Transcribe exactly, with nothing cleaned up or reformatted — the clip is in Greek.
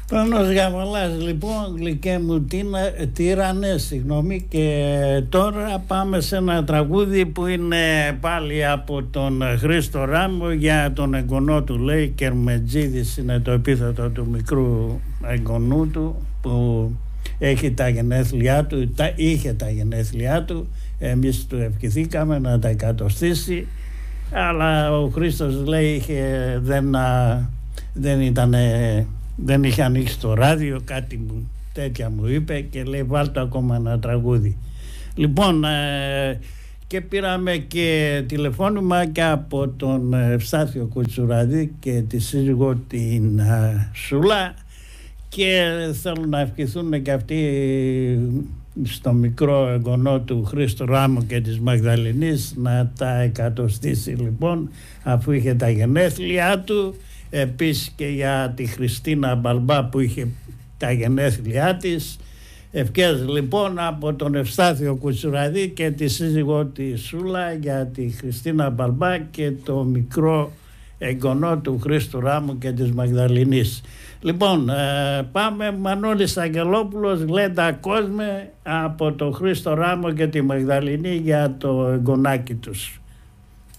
Πάνος Γαβαλάς, λοιπόν, γλυκέ μου τίνα, τύρανε, συγγνώμη, και τώρα πάμε σε ένα τραγούδι που είναι πάλι από τον Χρήστο Ράμο για τον εγγονό του, λέει, Κερμετζίδης είναι το επίθετο του μικρού εγγονού του που έχει τα γενέθλιά του, τα, είχε τα γενέθλιά του, εμείς του ευχηθήκαμε να τα εκατοστήσει, αλλά ο Χρήστος, λέει, είχε, δεν, δεν ήταν... δεν είχε ανοίξει το ράδιο, κάτι μου, τέτοια μου είπε και λέει βάλτε ακόμα ένα τραγούδι. Λοιπόν, ε, και πήραμε και τηλεφώνημα και από τον Ευστάθιο Κουτσουραδί και τη σύζυγό την ε, Σούλα, και θέλουν να ευχηθούν και αυτοί στο μικρό εγγονό του Χρήστο Ράμο και της Μαγδαληνής να τα εκατοστήσει, λοιπόν, αφού είχε τα γενέθλιά του. Επίσης και για τη Χριστίνα Μπαλμπά που είχε τα γενέθλιά της. Ευχές, λοιπόν, από τον Ευστάθιο Κουτσουραδί και τη σύζυγό τη Σούλα για τη Χριστίνα Μπαλμπά και το μικρό εγγονό του Χρήστου Ράμου και της Μαγδαληνής. Λοιπόν, ε, πάμε. Μανώλης Αγγελόπουλος, Γλέντα Κόσμε, από το Χρήστο Ράμο και τη Μαγδαληνή για το εγγονάκι τους.